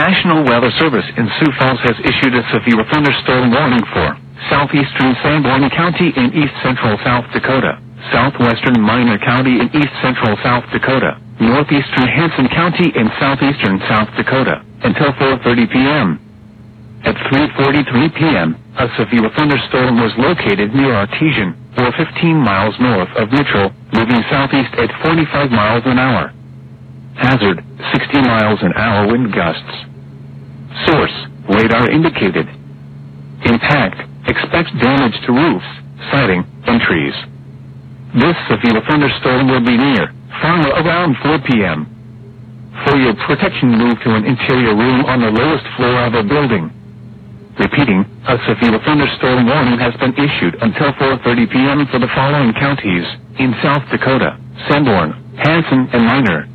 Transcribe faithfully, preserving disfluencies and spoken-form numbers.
National Weather Service in Sioux Falls has issued a severe thunderstorm warning for southeastern Sanborn County in east central South Dakota, southwestern Minor County in east central South Dakota, northeastern Hanson County in southeastern South Dakota, until four thirty p.m. At three forty-three p.m., a severe thunderstorm was located near Artesian, or fifteen miles north of Mitchell, moving southeast at forty-five miles an hour. Hazard, sixty miles an hour wind gusts. Source, radar indicated. Impact, expect damage to roofs, siding, and trees. This severe thunderstorm will be near Farmer around four p.m. For your protection, move to an interior room on the lowest floor of a building. Repeating, a severe thunderstorm warning has been issued until four thirty p.m. for the following counties in South Dakota: Sanborn, Hanson, and Minor.